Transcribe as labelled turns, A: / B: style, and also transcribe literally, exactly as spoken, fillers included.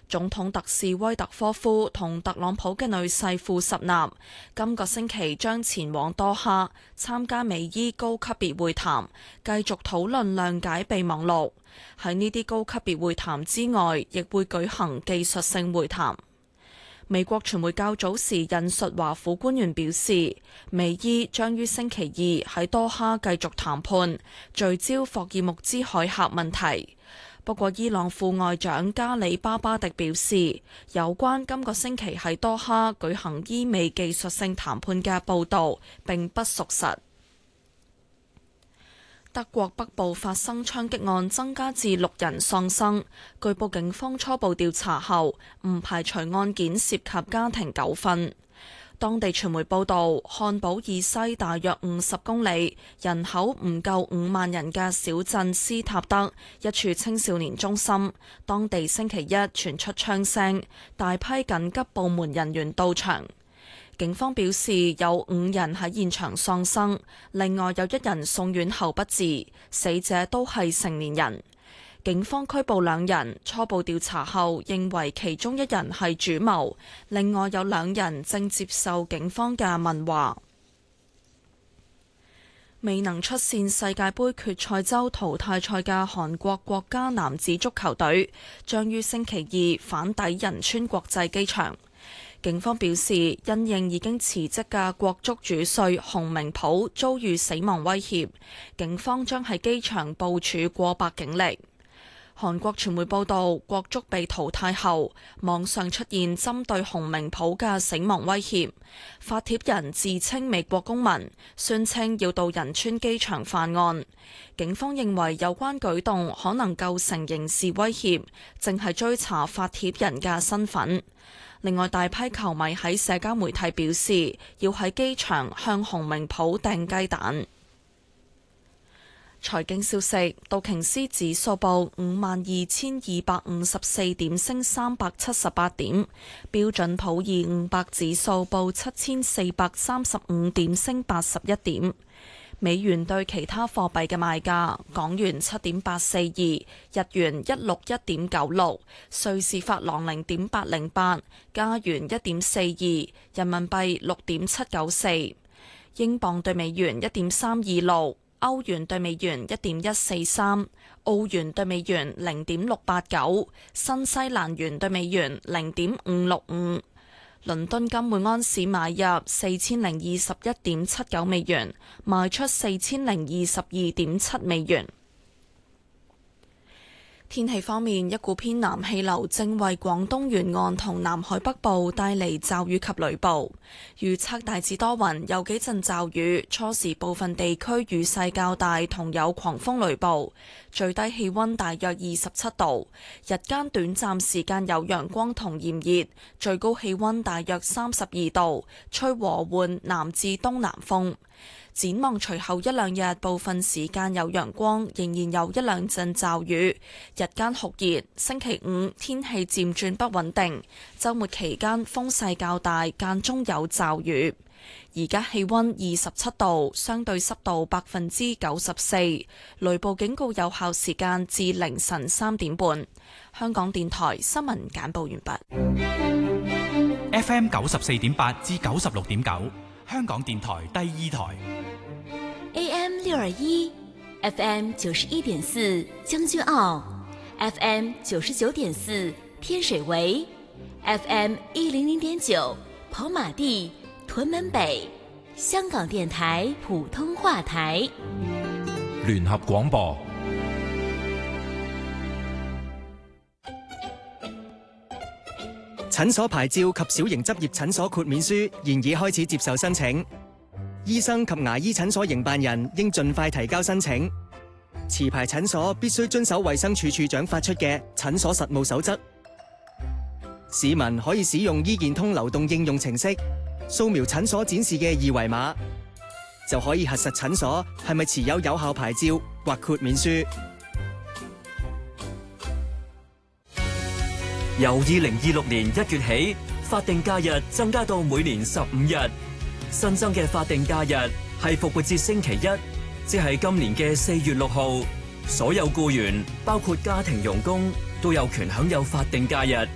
A: 總統特使威特科夫同特朗普嘅女婿庫什納今個星期將前往多哈參加美伊高級別會談，繼續討論諒解備忘錄。喺呢啲高級別會談之外，亦會舉行技術性會談。美國傳媒較早時引述華府官員表示，美伊將於星期二喺多哈繼續談判，聚焦霍爾木茲海峽問題。不過，伊朗副外長加里巴巴迪表示，有關今個星期喺多哈舉行伊美技術性談判嘅報導並不屬實。德國北部發生槍擊案，增加至六人喪生。據報警方初步調查後，唔排除案件涉及家庭糾紛。當地傳媒報道，漢堡以西大約五十公里、人口唔夠五萬人嘅小鎮斯塔德一處青少年中心，當地星期一傳出槍聲，大批緊急部門人員到場。警方表示有五人喺現場喪生，另外有一人送院後不治，死者都係成年人。警方拘捕兩人，初步調查後認為其中一人係主謀，另外有兩人正接受警方嘅問話。未能出線世界盃決賽周淘汰賽嘅韓國國家男子足球隊將於星期二返抵仁川國際機場。警方表示，因應已經辭職嘅國足主帥洪明甫遭遇死亡威脅，警方將喺機場部署過百警力。韓國傳媒報道，國足被淘汰後，網上出現針對洪明甫嘅死亡威脅。發帖人自稱美國公民，宣稱要到仁川機場犯案。警方認為有關舉動可能構成刑事威脅，正係追查發帖人嘅身份。另外，大批球迷喺社交媒體表示，要喺機場向洪明甫掟雞蛋。財經消息，道瓊斯指數報五萬二千二百五十四點，升三百七十八點；標準普爾五百指數報七千四百三十五點，升八十一點。美元對其他貨幣嘅賣價：港元七點八四二，日元一六一點九六，瑞士法郎零點八零八，加元一點四二，人民幣六點七九四，英鎊對美元一點三二六。歐元對美元一點一四三，澳元對美元零點六八九，新西蘭元對美元零點五六五。倫敦金每安士買入四千零二十一點七九美元，賣出四千零二十二點七美元。天氣方面，一股偏南氣流正為廣東沿岸同南海北部帶嚟驟雨及雷暴。預測大致多雲，有幾陣驟雨，初時部分地區雨勢較大，同有狂風雷暴。最低氣溫大約二十七度，日間短暫時間有陽光同炎熱，最高氣溫大約三十二度，吹和緩南至東南風。展望隨後一兩日，部分時間有陽光，仍然有一兩陣驟雨，日間酷熱。星期五天氣漸轉不穩定，週末期間風勢較大，間中有驟雨。而家氣溫二十七度，相對濕度百分之九十四，雷暴警告有效時間至凌晨三點半。香港電台新聞簡報完畢。
B: F M 九十四點八至九十六點九，香港電台第二台。
C: A M 六二一 ，F M 九十一點四將軍澳 ，F M 九十九點四天水圍 ，F M 一零零點九跑馬地屯門北，香港電台普通話台。
D: 聯合廣播。
E: 診所牌照及小型執業診所豁免書現已開始接受申請。醫生及牙醫診所營辦人應盡快提交申請。持牌診所必須遵守衛生署署長發出嘅診所實務守則。市民可以使用醫健通流動應用程式，掃描診所展示嘅二維碼，就可以核實診所係咪持有有效牌照或豁免書。
F: 由二零二六年一月起，法定假日增加到每年十五日。新增嘅法定假日係復活節星期一，即係今年嘅四月六號。所有僱員，包括家庭傭工，都有權享有法定假日。